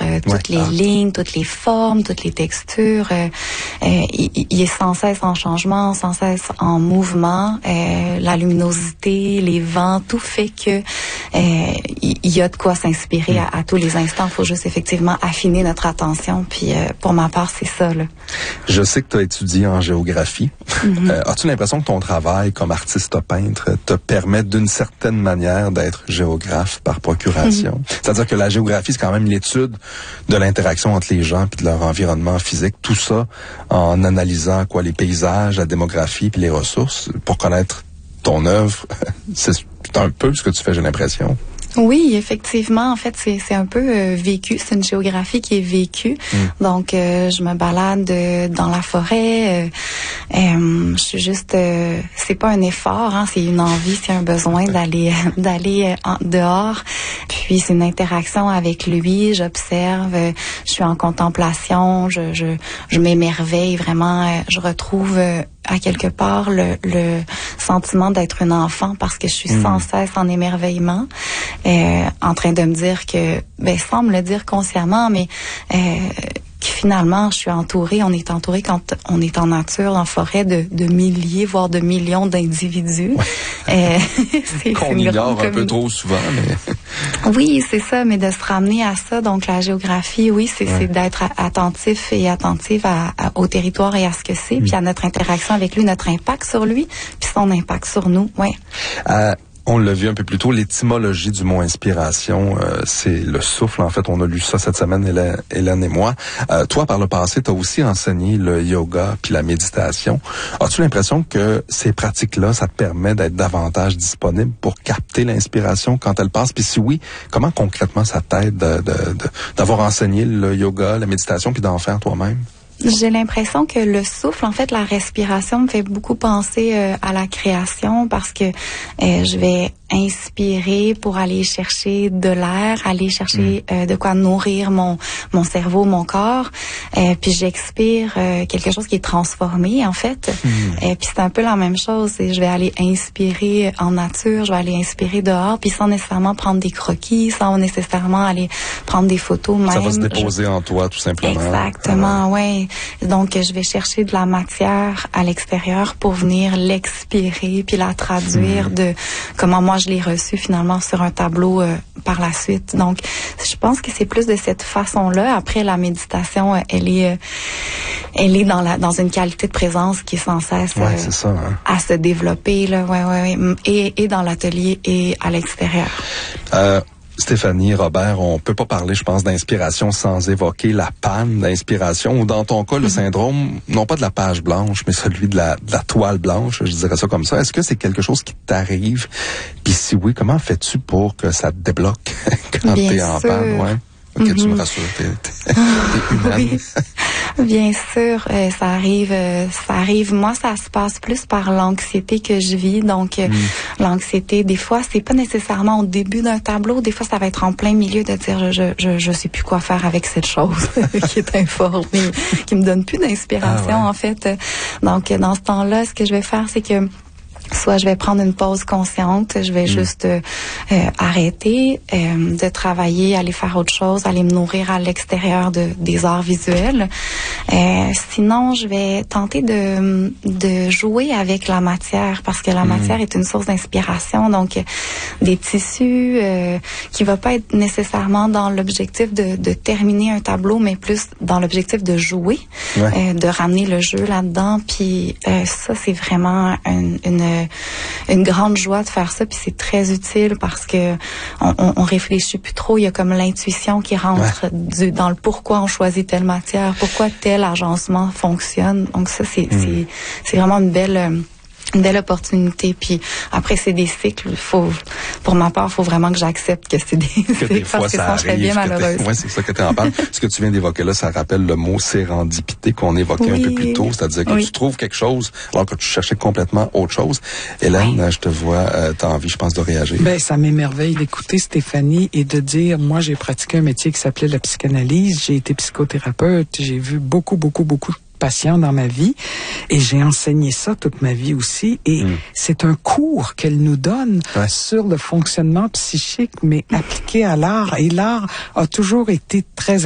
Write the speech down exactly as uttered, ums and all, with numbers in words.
euh, toutes ouais, les ah. lignes, toutes les formes, toutes les textures. Euh, euh, il, il est sans cesse en changement, sans cesse en mouvement. Euh, la luminosité, les vents, tout fait que euh, il, il y a de quoi s'inspirer mm. à, à tous les instants. Il faut juste effectivement affiner notre attention. Puis euh, pour ma part, c'est ça, là. Je sais que tu as étudié en géographie. Mm-hmm. Euh, as-tu l'impression que ton travail comme artiste peintre te permet d'une certaine manière d'être géographe par procuration? Mm-hmm. C'est-à-dire que la géographie, c'est quand même l'étude de l'interaction entre les gens puis de leur environnement physique. Tout ça en analysant quoi, les paysages, la démographie puis les ressources pour connaître ton œuvre. C'est un peu ce que tu fais, j'ai l'impression. Oui, effectivement. En fait, c'est c'est un peu euh, vécu. C'est une géographie qui est vécue. Mm. Donc, euh, je me balade euh, dans la forêt. Euh, euh, je suis juste. Euh, c'est pas un effort, hein, c'est une envie, c'est un besoin d'aller d'aller euh, en, dehors. Puis c'est une interaction avec lui. J'observe. Euh, je suis en contemplation. Je je je m'émerveille vraiment. Euh, je retrouve. Euh, à quelque part le, le sentiment d'être une enfant parce que je suis mmh. sans cesse en émerveillement, euh, en train de me dire que, ben sans me le dire consciemment, mais euh, que finalement je suis entourée, on est entouré quand on est en nature, en forêt, de, de milliers, voire de millions d'individus. Ouais. Euh, c'est Qu'on ignore un peu trop souvent, mais... Oui, c'est ça, mais de se ramener à ça, donc la géographie, oui, c'est, ouais. c'est d'être attentif et attentive à, à, au territoire et à ce que c'est, mmh. puis à notre interaction avec lui, notre impact sur lui, puis son impact sur nous, oui. Euh, on l'a vu un peu plus tôt, l'étymologie du mot inspiration, euh, c'est le souffle. En fait, on a lu ça cette semaine, Hélène, Hélène et moi. Euh, toi, par le passé, tu as aussi enseigné le yoga puis la méditation. As-tu l'impression que ces pratiques-là, ça te permet d'être davantage disponible pour capter l'inspiration quand elle passe? Puis si oui, comment concrètement ça t'aide de, de, de, d'avoir enseigné le yoga, la méditation, puis d'en faire toi-même? J'ai l'impression que le souffle, en fait, la respiration me fait beaucoup penser euh, à la création parce que euh, je vais inspirer pour aller chercher de l'air, aller chercher mmh. euh, de quoi nourrir mon mon cerveau, mon corps, euh, puis j'expire euh, quelque chose qui est transformé, en fait. Mmh. Euh, puis c'est un peu la même chose. Et je vais aller inspirer en nature, je vais aller inspirer dehors, puis sans nécessairement prendre des croquis, sans nécessairement aller prendre des photos. Même. Ça va se déposer je... en toi, tout simplement. Exactement, ouais. Donc, je vais chercher de la matière à l'extérieur pour venir l'expirer puis la traduire mmh. de comment moi je l'ai reçue finalement sur un tableau euh, par la suite. Donc, je pense que c'est plus de cette façon-là. Après, la méditation, elle est, euh, elle est dans la dans une qualité de présence qui est sans cesse euh, ouais, c'est ça, hein. à se développer là, ouais, ouais, ouais. Et, et dans l'atelier et à l'extérieur. Euh... Stéphanie, Robert, on peut pas parler, je pense, d'inspiration sans évoquer la panne d'inspiration, ou dans ton cas, le mm-hmm. syndrome, non pas de la page blanche, mais celui de la, de la toile blanche, je dirais ça comme ça. Est-ce que c'est quelque chose qui t'arrive? Puis si oui, comment fais-tu pour que ça te débloque quand Bien t'es en sûr. panne? Ouais. Ok, mm-hmm. tu me rassures, t'es, t'es, t'es humaine. Oui. Bien sûr, euh, ça arrive, euh, ça arrive. Moi, ça se passe plus par l'anxiété que je vis. Donc, euh, mm. l'anxiété, des fois, c'est pas nécessairement au début d'un tableau. Des fois, ça va être en plein milieu de dire, je, je, je sais plus quoi faire avec cette chose qui est informée, qui me donne plus d'inspiration, ah ouais. en fait. Donc, dans ce temps-là, ce que je vais faire, c'est que soit je vais prendre une pause consciente, je vais mmh. juste euh, euh, arrêter euh, de travailler, aller faire autre chose, aller me nourrir à l'extérieur de, des arts visuels. Euh, sinon, je vais tenter de, de jouer avec la matière parce que la mmh. matière est une source d'inspiration. Donc, des tissus euh, qui va pas être nécessairement dans l'objectif de, de terminer un tableau, mais plus dans l'objectif de jouer, ouais. euh, de ramener le jeu là-dedans. Puis euh, ça, c'est vraiment une, une une grande joie de faire ça, puis c'est très utile parce que on, on, on réfléchit plus trop, il y a comme l'intuition qui rentre ouais. du, dans le pourquoi on choisit telle matière, pourquoi tel agencement fonctionne. Donc ça, c'est mmh. c'est, c'est vraiment une belle... Euh, une belle opportunité. Puis après, c'est des cycles. Faut, pour ma part, il faut vraiment que j'accepte que c'est des que cycles des fois, parce que ça sinon, je serais bien malheureuse. Oui, c'est ça que tu en parles. Ce que tu viens d'évoquer là, ça rappelle le mot sérendipité qu'on évoquait oui. un peu plus tôt. C'est-à-dire que oui. tu trouves quelque chose alors que tu cherchais complètement autre chose. Hélène, oui. je te vois, euh, tu as envie, je pense, de réagir. Ben, ça m'émerveille d'écouter Stéphanie et de dire, moi, j'ai pratiqué un métier qui s'appelait la psychanalyse. J'ai été psychothérapeute. J'ai vu beaucoup, beaucoup, beaucoup de patients dans ma vie et j'ai enseigné ça toute ma vie aussi et mm. c'est un cours qu'elle nous donne ouais. sur le fonctionnement psychique mais appliqué à l'art et l'art a toujours été très